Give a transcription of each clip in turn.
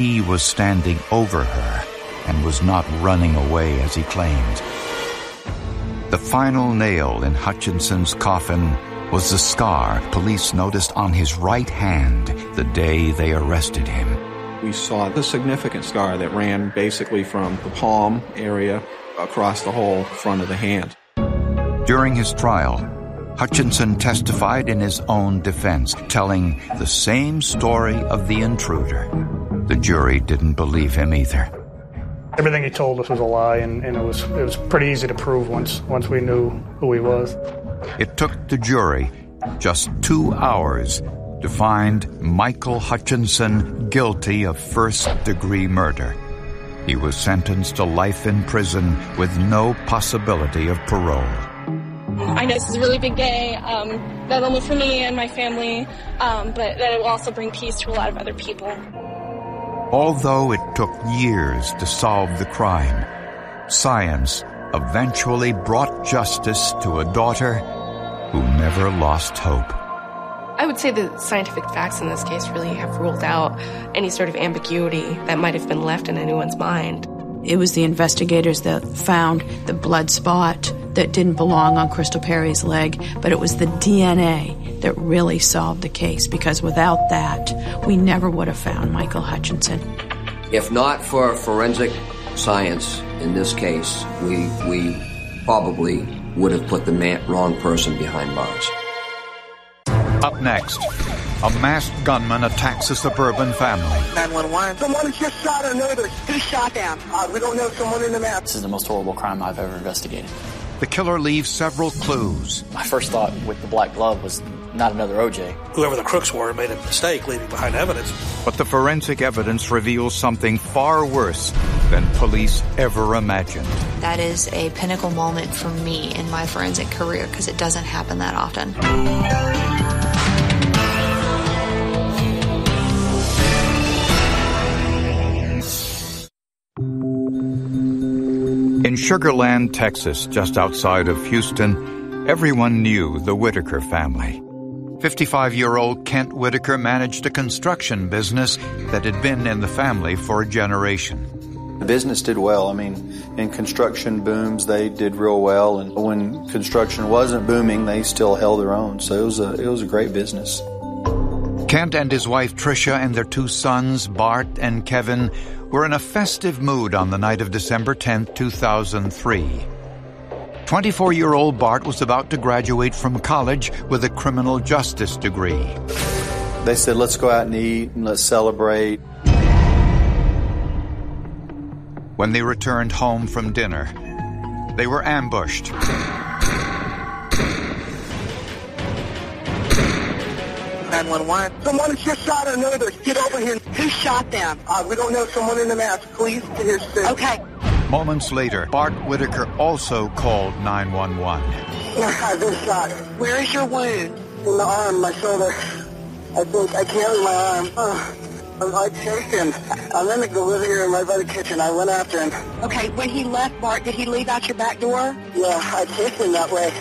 He was standing over her and was not running away as he claimed. The final nail in Hutchinson's coffin was the scar police noticed on his right hand the day they arrested him. We saw the significant scar that ran basically from the palm area across the whole front of the hand. During his trial, Hutchinson testified in his own defense, telling the same story of the intruder. The jury didn't believe him either. Everything he told us was a lie, and it was pretty easy to prove once we knew who he was. It took the jury just 2 hours to find Michael Hutchinson guilty of first-degree murder. He was sentenced to life in prison with no possibility of parole. I know this is a really big day, not only for me and my family, but that it will also bring peace to a lot of other people. Although it took years to solve the crime, science eventually brought justice to a daughter who never lost hope. I would say the scientific facts in this case really have ruled out any sort of ambiguity that might have been left in anyone's mind. It was the investigators that found the blood spot that didn't belong on Crystal Perry's leg, but it was the DNA that really solved the case, because without that, we never would have found Michael Hutchinson. If not for forensic science in this case, we probably would have put the wrong person behind bars. Up next, a masked gunman attacks a suburban family. 911. Someone has just shot our neighbors. Who shot them? We don't know. Someone in the mask. This is the most horrible crime I've ever investigated. The killer leaves several clues. My first thought with the black glove was not another OJ. Whoever the crooks were made a mistake leaving behind evidence. But the forensic evidence reveals something far worse than police ever imagined. That is a pinnacle moment for me in my forensic career, because it doesn't happen that often. In Sugar Land, Texas, just outside of Houston, everyone knew the Whitaker family. 55-year-old Kent Whitaker managed a construction business that had been in the family for a generation. The business did well. I mean, in construction booms, they did real well. And when construction wasn't booming, they still held their own. So it was a great business. Kent and his wife Tricia and their 2 sons, Bart and Kevin, were in a festive mood on the night of December 10, 2003. 24-year-old Bart was about to graduate from college with a criminal justice degree. They said, let's go out and eat and let's celebrate. When they returned home from dinner, they were ambushed. 911. Someone has just shot our neighbors. Get over here. Who shot them? We don't know. Someone in the mask. Please to his suit. Okay. Moments later, Bart Whitaker also called 911. I've been shot. Where is your wound? In the arm, my shoulder. I think I can't with my arm. I chased him. I'm in the delivery room right by the kitchen. I went after him. Okay, when he left, Bart, did he leave out your back door? Yeah, I chased him that way.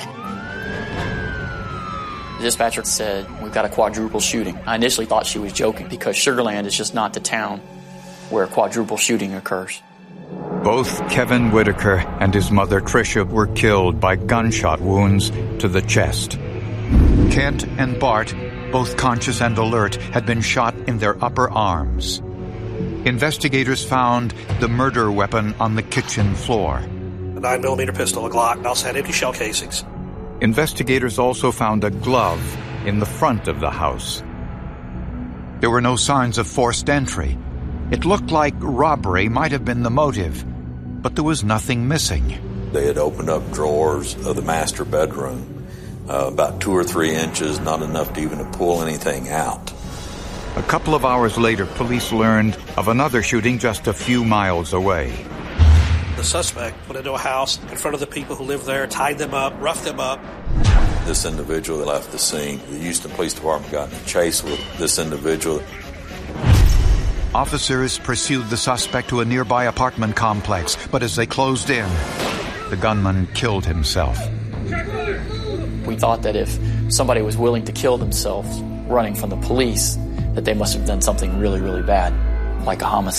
The dispatcher said, we've got a quadruple shooting. I initially thought she was joking, because Sugar Land is just not the town where quadruple shooting occurs. Both Kevin Whitaker and his mother Tricia were killed by gunshot wounds to the chest. Kent and Bart, both conscious and alert, had been shot in their upper arms. Investigators found the murder weapon on the kitchen floor. A 9mm pistol, a Glock, also had empty shell casings. Investigators also found a glove in the front of the house. There were no signs of forced entry. It looked like robbery might have been the motive, but there was nothing missing. They had opened up drawers of the master bedroom, about 2 or 3 inches, not enough to even to pull anything out. A couple of hours later, police learned of another shooting just a few miles away. The suspect went into a house in front of the people who lived there, tied them up, roughed them up. This individual that left the scene, the Houston Police Department got in a chase with this individual. Officers pursued the suspect to a nearby apartment complex, but as they closed in, the gunman killed himself. We thought that if somebody was willing to kill themselves running from the police, that they must have done something really, really bad. like a homicide.